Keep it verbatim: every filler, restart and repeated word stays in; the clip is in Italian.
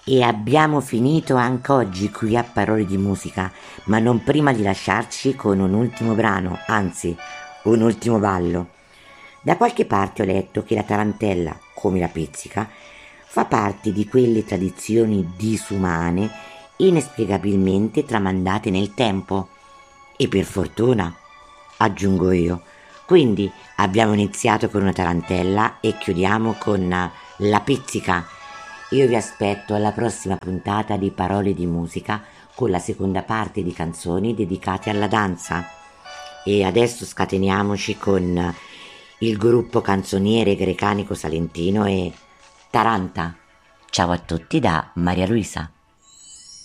E abbiamo finito anche oggi qui a Parole di Musica, ma non prima di lasciarci con un ultimo brano, anzi, un ultimo ballo. Da qualche parte ho letto che la tarantella, come la pizzica, fa parte di quelle tradizioni disumane inespiegabilmente tramandate nel tempo. E per fortuna, aggiungo io. Quindi abbiamo iniziato con una tarantella e chiudiamo con la pizzica. Io vi aspetto alla prossima puntata di Parole di Musica con la seconda parte di canzoni dedicate alla danza. E adesso scateniamoci con il gruppo canzoniere grecanico salentino e Taranta. Ciao a tutti da Maria Luisa.